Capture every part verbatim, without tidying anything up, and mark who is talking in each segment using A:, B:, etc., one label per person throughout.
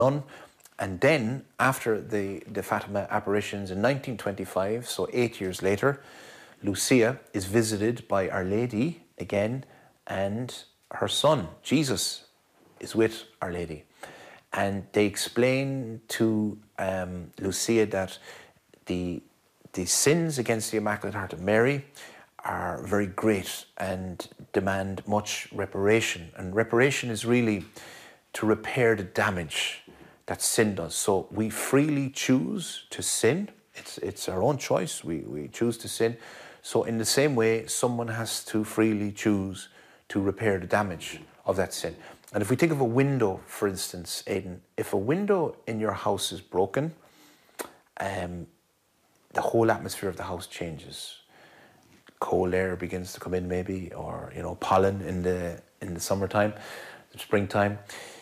A: done. And then, after the, the Fatima apparitions in nineteen twenty-five, so eight years later, Lucia is visited by Our Lady again, and her son, Jesus, is with Our Lady. And they explain to um, Lucia that the, the sins against the Immaculate Heart of Mary are very great and demand much reparation. And reparation is really to repair the damage that sin does. So we freely choose to sin. It's, it's our own choice. We, we choose to sin. So in the same way, someone has to freely choose to repair the damage of that sin. And if we think of a window, for instance, Aidan, if a window in your house is broken, um, the whole atmosphere of the house changes. Cold air begins to come in, maybe, or you know, pollen in the in the summertime, the springtime.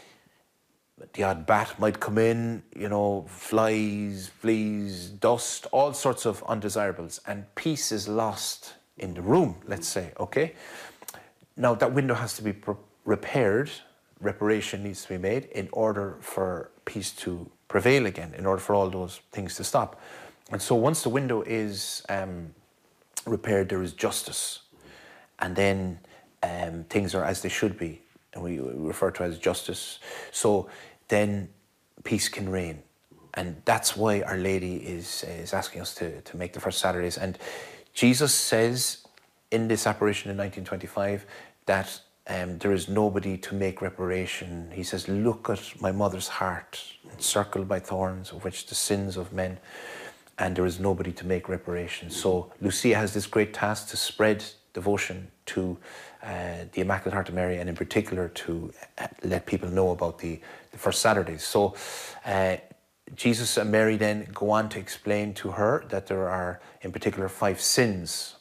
A: The odd bat might come in, you know, flies, fleas, dust, all sorts of undesirables, and peace is lost in the room, let's say, okay? Now, that window has to be repaired, reparation needs to be made in order for peace to prevail again, in order for all those things to stop. And so once the window is um, repaired, there is justice. And then um, things are as they should be, and we refer to as justice. So then peace can reign. And that's why Our Lady is, is asking us to, to make the first Saturdays. And Jesus says in this apparition in nineteen twenty-five that um, there is nobody to make reparation. He says, look at my mother's heart, encircled by thorns, of which the sins of men, and there is nobody to make reparation. So Lucia has this great task to spread devotion to uh, the Immaculate Heart of Mary, and in particular to uh, let people know about the, the first Saturdays. So uh, Jesus and Mary then go on to explain to her that there are in particular five sins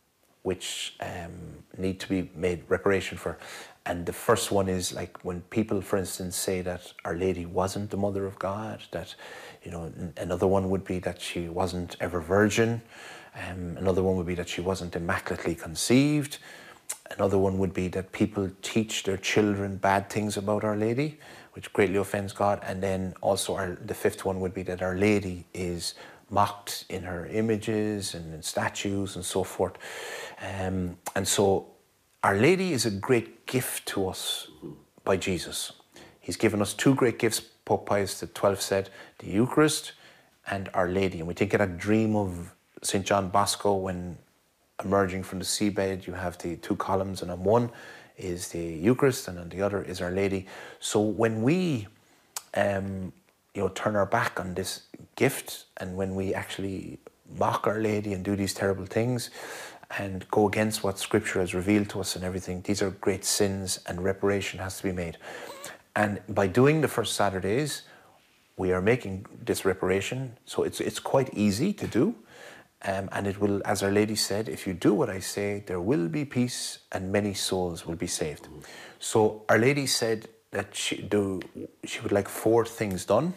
A: which um, need to be made reparation for. And the first one is like when people, for instance, say that Our Lady wasn't the Mother of God, that, you know, another one would be that she wasn't ever virgin. Um, another one would be that she wasn't immaculately conceived. Another one would be that people teach their children bad things about Our Lady, which greatly offends God. And then also our, the fifth one would be that Our Lady is mocked in her images and in statues and so forth. Um, and so Our Lady is a great gift to us by Jesus. He's given us two great gifts, Pope Pius the twelfth said, the Eucharist and Our Lady. And we think of that dream of Saint John Bosco when emerging from the seabed, you have the two columns, and on one is the Eucharist and on the other is Our Lady. So when we um, you know, turn our back on this gift, and when we actually mock Our Lady and do these terrible things and go against what Scripture has revealed to us and everything, these are great sins and reparation has to be made. And by doing the first Saturdays, we are making this reparation. So it's, it's quite easy to do. Um, and it will, as Our Lady said, if you do what I say, there will be peace and many souls will be saved. Mm-hmm. So Our Lady said that she, do, she would like four things done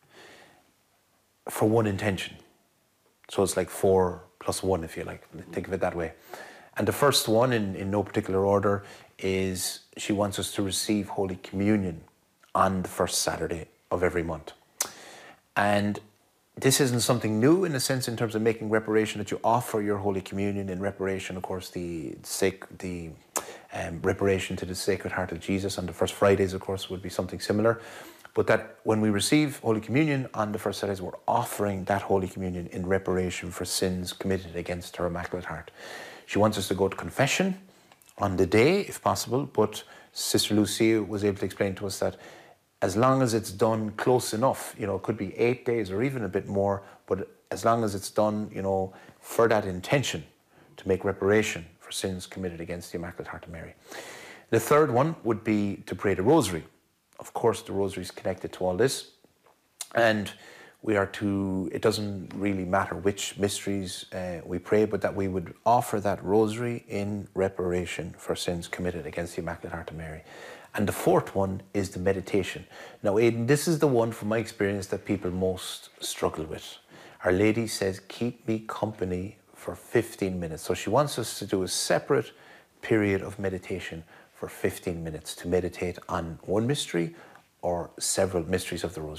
A: for one intention. So it's like four plus one, if you like, think of it that way. And the first one, in, in no particular order, is she wants us to receive Holy Communion on the first Saturday of every month. And this isn't something new in a sense in terms of making reparation, that you offer your Holy Communion in reparation. Of course, the sac- the um, reparation to the Sacred Heart of Jesus on the first Fridays, of course, would be something similar. But that when we receive Holy Communion on the first Saturdays, we're offering that Holy Communion in reparation for sins committed against her Immaculate Heart. She wants us to go to confession on the day, if possible, but Sister Lucia was able to explain to us that as long as it's done close enough, you know, it could be eight days or even a bit more, but as long as it's done, you know, for that intention to make reparation for sins committed against the Immaculate Heart of Mary. The third one would be to pray the Rosary. Of course, the Rosary is connected to all this. And we are to, it doesn't really matter which mysteries uh, we pray, but that we would offer that Rosary in reparation for sins committed against the Immaculate Heart of Mary. And the fourth one is the meditation. Now, Aidan, this is the one from my experience that people most struggle with. Our Lady says, keep me company for fifteen minutes. So she wants us to do a separate period of meditation for fifteen minutes to meditate on one mystery or several mysteries of the Rosary.